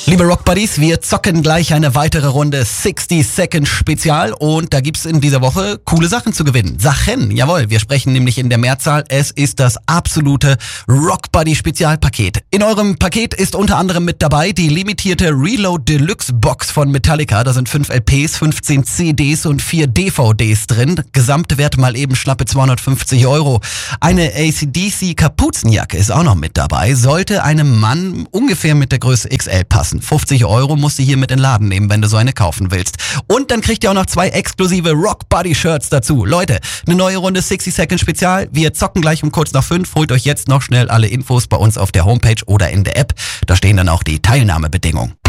Liebe Rock Buddies, wir zocken gleich eine weitere Runde 60 Second Spezial und da gibt's in dieser Woche coole Sachen zu gewinnen. Sachen, jawohl, wir sprechen nämlich in der Mehrzahl. Es ist das absolute Rock Buddy Spezialpaket. In eurem Paket ist unter anderem mit dabei die limitierte Reload Deluxe Box von Metallica. Da sind 5 LPs, 15 CDs und 4 DVDs drin. Gesamtwert mal eben schlappe 250 €. Eine AC/DC Kapuzenjacke ist auch noch mit dabei. Sollte einem Mann ungefähr mit der Größe XL passen. 50 € musst du hier mit in den Laden nehmen, wenn du so eine kaufen willst. Und dann kriegt ihr auch noch 2 exklusive Rock Buddy Shirts dazu. Leute, eine neue Runde 60 Second Spezial. Wir zocken gleich um kurz nach 5. Holt euch jetzt noch schnell alle Infos bei uns auf der Homepage oder in der App. Da stehen dann auch die Teilnahmebedingungen.